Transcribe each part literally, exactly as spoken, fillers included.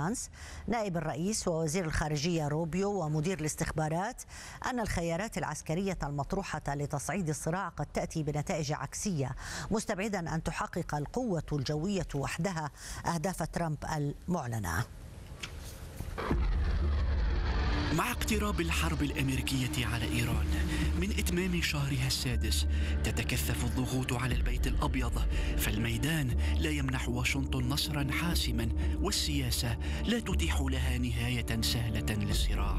فانس نائب الرئيس ووزير الخارجية روبيو ومدير الاستخبارات أن الخيارات العسكرية المطروحة لتصعيد الصراع قد تأتي بنتائج عكسية، مستبعدا أن تحقق القوة الجوية وحدها أهداف ترامب المعلنة. مع اقتراب الحرب الأمريكية على إيران من إتمام شهرها السادس، تتكثف الضغوط على البيت الأبيض، فالميدان لا يمنح واشنطن نصرا حاسما، والسياسة لا تتيح لها نهاية سهلة للصراع.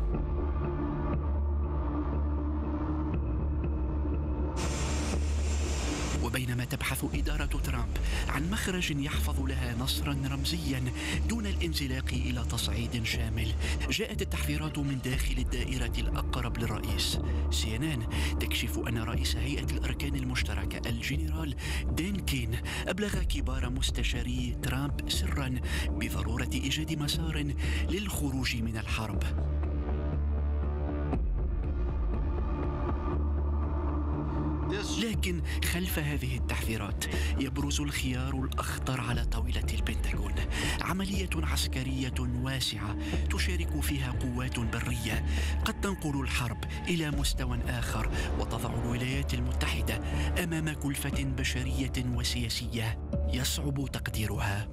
وبينما تبحث إدارة ترامب عن مخرج يحفظ لها نصرا رمزيا دون الانزلاق إلى تصعيد شامل، جاءت التحذيرات من داخل الدائرة الأقرب للرئيس. سي إن إن تكشف أن رئيس هيئة الأركان المشتركة الجنرال دين كين أبلغ كبار مستشاري ترامب سرا بضرورة إيجاد مسار للخروج من الحرب. لكن خلف هذه التحذيرات يبرز الخيار الأخطر على طاولة البنتاغون، عملية عسكرية واسعة تشارك فيها قوات برية قد تنقل الحرب إلى مستوى آخر وتضع الولايات المتحدة أمام كلفة بشرية وسياسية يصعب تقديرها.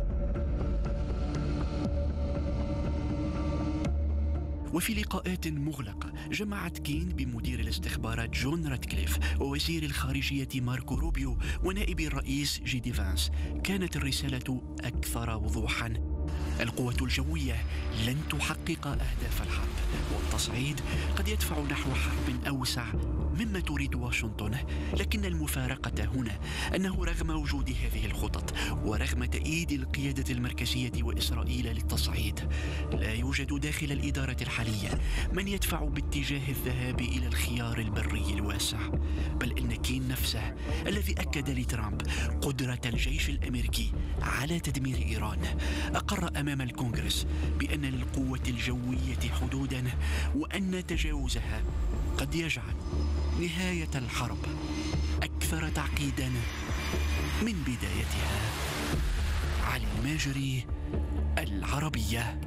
وفي لقاءات مغلقة جمعت كين بمدير الاستخبارات جون راتكليف ووزير الخارجية ماركو روبيو ونائب الرئيس جي دي فانس، كانت الرسالة أكثر وضوحا: القوة الجوية لن تحقق أهداف الحرب، والتصعيد قد يدفع نحو حرب أوسع مما تريد واشنطن. لكن المفارقة هنا أنه رغم وجود هذه الخطط ورغم تأييد القيادة المركزية وإسرائيل للتصعيد، لا يوجد داخل الإدارة الحالية من يدفع باتجاه الذهاب إلى الخيار البري الواسع، بل إن كين نفسه الذي أكد لترامب قدرة الجيش الأمريكي على تدمير إيران أقر أمام الكونغرس بأن للقوة الجوية حدودا، وأن تجاوزها قد يجعل نهاية الحرب أكثر تعقيدا من بدايتها. علي الماجري، العربية.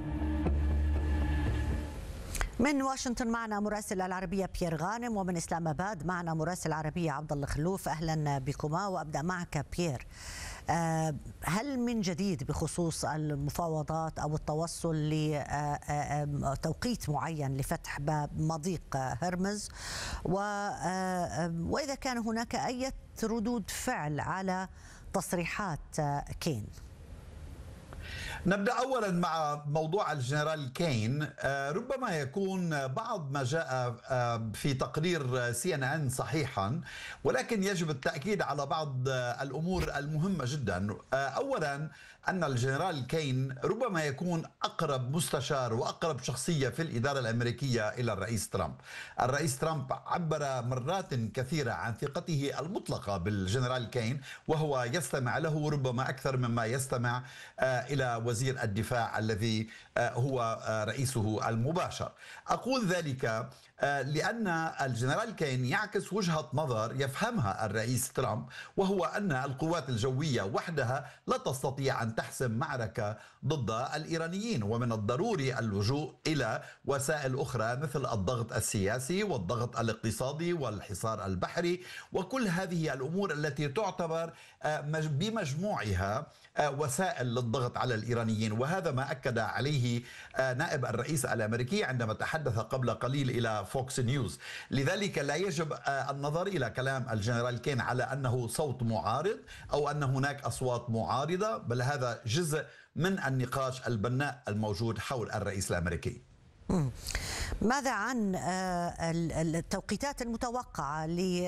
من واشنطن معنا مراسل العربية بيير غانم، ومن إسلام آباد معنا مراسل العربية عبد الله خلوف. أهلا بكما، وأبدأ معك بيير. هل من جديد بخصوص المفاوضات أو التوصل لتوقيت معين لفتح باب مضيق هرمز، وإذا كان هناك أي ردود فعل على تصريحات كين؟ نبدأ أولا مع موضوع الجنرال كين. ربما يكون بعض ما جاء في تقرير سي إن إن صحيحا، ولكن يجب التأكيد على بعض الأمور المهمة جدا. أولا أن الجنرال كين ربما يكون أقرب مستشار وأقرب شخصية في الإدارة الأمريكية إلى الرئيس ترامب. الرئيس ترامب عبر مرات كثيرة عن ثقته المطلقة بالجنرال كين، وهو يستمع له ربما أكثر مما يستمع إلى وزير الدفاع الذي هو رئيسه المباشر. أقول ذلك لأن الجنرال كين يعكس وجهة نظر يفهمها الرئيس ترامب، وهو أن القوات الجوية وحدها لا تستطيع أن تحسم معركة ضد الإيرانيين، ومن الضروري اللجوء إلى وسائل أخرى مثل الضغط السياسي والضغط الاقتصادي والحصار البحري، وكل هذه الأمور التي تعتبر بمجموعها وسائل للضغط على الإيرانيين. وهذا ما أكد عليه نائب الرئيس الأمريكي عندما تحدث قبل قليل إلى فوكس نيوز. لذلك لا يجب النظر إلى كلام الجنرال كين على أنه صوت معارض أو أن هناك أصوات معارضة، بل هذا جزء من النقاش البناء الموجود حول الرئيس الأمريكي. ماذا عن التوقيتات المتوقعة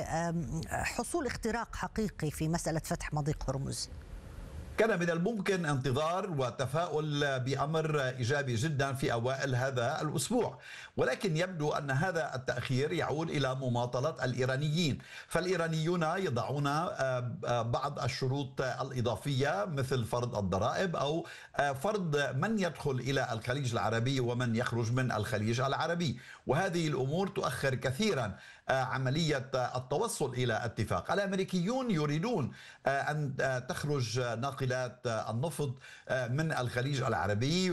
لحصول اختراق حقيقي في مسألة فتح مضيق هرمز؟ كان من الممكن انتظار وتفاؤل بأمر إيجابي جدا في أوائل هذا الأسبوع، ولكن يبدو أن هذا التأخير يعود إلى مماطلة الإيرانيين. فالإيرانيون يضعون بعض الشروط الإضافية مثل فرض الضرائب أو فرض من يدخل إلى الخليج العربي ومن يخرج من الخليج العربي، وهذه الأمور تؤخر كثيرا عملية التوصل إلى اتفاق. الأمريكيون يريدون أن تخرج ناقلات النفط من الخليج العربي